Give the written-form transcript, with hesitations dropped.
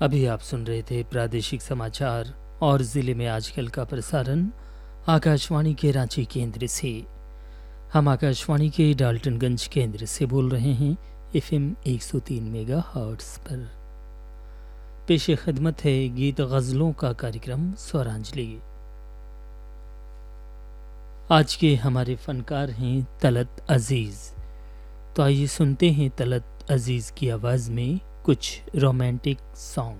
अभी आप सुन रहे थे प्रादेशिक समाचार और जिले में आजकल का प्रसारण आकाशवाणी के रांची केंद्र से। हम आकाशवाणी के डाल्टनगंज केंद्र से बोल रहे हैं FM 103 मेगाहर्ट्ज़ पर। पेश खिदमत है गीत गज़लों का कार्यक्रम स्वरांजलि। आज के हमारे फनकार हैं तलत अजीज़। तो आइए सुनते हैं तलत अजीज़ की आवाज़ में कुछ रोमांटिक सॉन्ग।